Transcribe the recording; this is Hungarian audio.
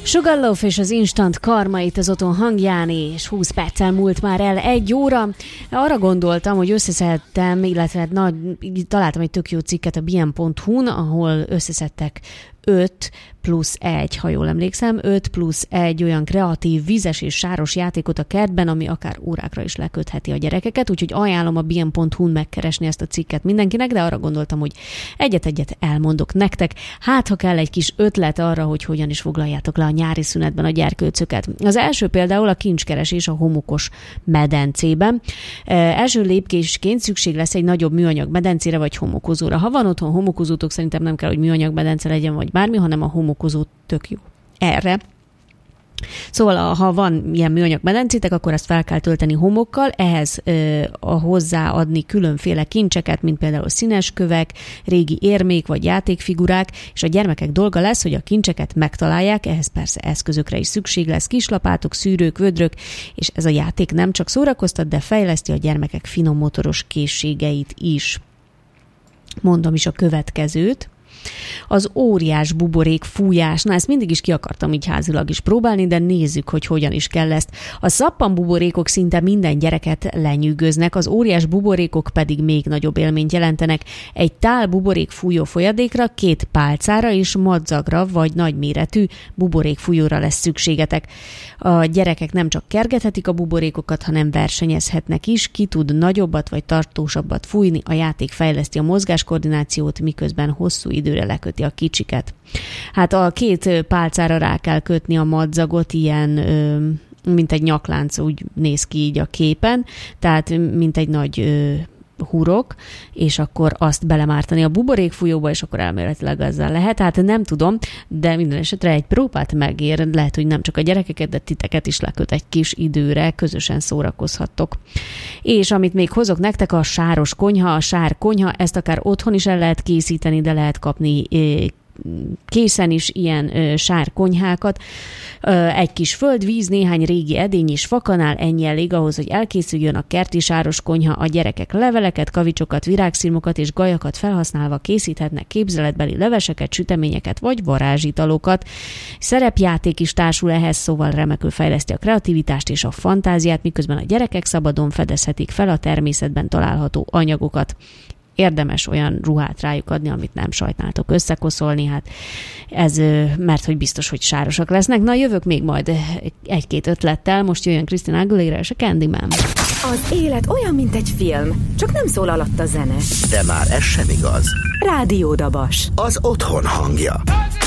Sugarloaf és az Instant Karma itt az Otthon hangján, és 20 perccel múlt már el 1 óra. Arra gondoltam, hogy összeszedtem, illetve találtam egy tök jó cikket a bn.hu-n, ahol összeszedtek 5+1, ha jól emlékszem, 5+1 olyan kreatív, vízes és sáros játékot a kertben, ami akár órákra is lekötheti a gyerekeket, úgyhogy ajánlom a bn.hu-n megkeresni ezt a cikket mindenkinek, de arra gondoltam, hogy egyet-egyet elmondok nektek, hát ha kell egy kis ötlet arra, hogy hogyan is foglaljátok le a nyári szünetben a gyerkőcöket. Az első például a kincskeresés a homokos medencében. Első lépésként szükség lesz egy nagyobb műanyag medencére vagy homokozóra. Ha van otthon homokozótok, szerintem nem kell, hogy műanyag medence legyen, vagy bármi, hanem a homokozó tök jó erre. Szóval, ha van ilyen műanyag medencétek, akkor ezt fel kell tölteni homokkal, ehhez hozzáadni különféle kincseket, mint például színes kövek, régi érmék vagy játékfigurák, és a gyermekek dolga lesz, hogy a kincseket megtalálják, ehhez persze eszközökre is szükség lesz, kislapátok, szűrők, vödrök, és ez a játék nem csak szórakoztat, de fejleszti a gyermekek finom motoros készségeit is. Mondom is a következőt. Az óriás buborék fújás. Na, ezt mindig is ki akartam így házilag is próbálni, de nézzük, hogy hogyan is kell ezt. A szappanbuborékok szinte minden gyereket lenyűgöznek, az óriás buborékok pedig még nagyobb élményt jelentenek. Egy tál buborék fújó folyadékra, 2 pálcára és madzagra vagy nagyméretű buborékfújóra lesz szükségetek. A gyerekek nem csak kergethetik a buborékokat, hanem versenyezhetnek is, ki tud nagyobbat vagy tartósabbat fújni, a játék fejleszti a mozgáskoordinációt, miközben hosszú időre leköti a kicsiket. Hát a 2 pálcára rá kell kötni a madzagot, ilyen mint egy nyaklánc, úgy néz ki így a képen, tehát mint egy nagy hurok, és akkor azt belemártani a buborékfújóba, és akkor elméletileg ezzel lehet. Hát nem tudom, de minden esetre egy próbát megér, lehet, hogy nem csak a gyerekeket, de titeket is leköt egy kis időre, közösen szórakozhattok. És amit még hozok nektek, a sáros konyha, a sárkonyha, ezt akár otthon is el lehet készíteni, de lehet kapni készen is ilyen sárkonyhákat. Egy kis földvíz, néhány régi edény és fakanál, ennyi elég ahhoz, hogy elkészüljön a kerti sáros konyha. A gyerekek leveleket, kavicsokat, virágszirmokat és gajakat felhasználva készíthetnek képzeletbeli leveseket, süteményeket vagy varázsitalokat. Szerepjáték is társul ehhez, szóval remekül fejleszti a kreativitást és a fantáziát, miközben a gyerekek szabadon fedezhetik fel a természetben található anyagokat. Érdemes olyan ruhát rájuk adni, amit nem sajnáltok összekoszolni, hát ez, mert hogy biztos, hogy sárosak lesznek. Na, jövök még majd 1-2 ötlettel, most jöjjön Christina Aguilera és a Candyman. Az élet olyan, mint egy film, csak nem szól alatt a zene. De már ez sem igaz. Rádió Dabas. Az otthon hangja.